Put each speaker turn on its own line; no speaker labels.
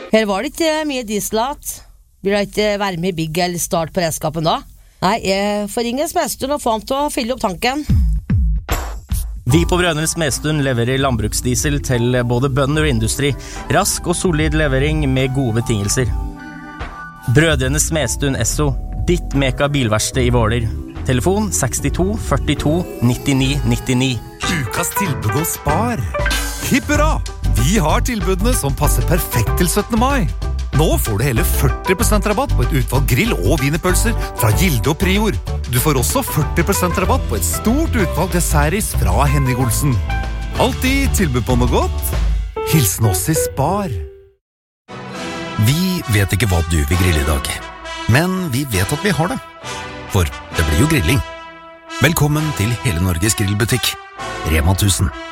Her var det ikke mye dieselat. Blir det ikke være med i bygg eller start på redskapen da? Nei, jeg får ringe Smedstuen og få ham til å fylle opp tanken.
Vi på Brønnøy Smedstuen leverer landbruksdiesel til både bønder og industri. Rask og solid levering med gode betingelser. Brødrene Smedstuen Esso, ditt meka bilverksted i Våler. Telefon 62 42 99 99.
Ukas tilbud hos Spar. Hipp hurra! Vi har tilbudene som passer perfekt til 17. mai. Nå får du hele 40% rabatt på et utvalg grill- og wienerpølser fra Gilde og Prior. Du får også 40% rabatt på et stort utvalg dessertis fra Henning Olsen. Alltid tilbud på noe godt. Hilsen oss i Spar.
Vi vet ikke hva du vil grille i dag, men vi vet at vi har det. For det blir jo grilling. Velkommen til Hele Norges grillbutikk, Rema 1000.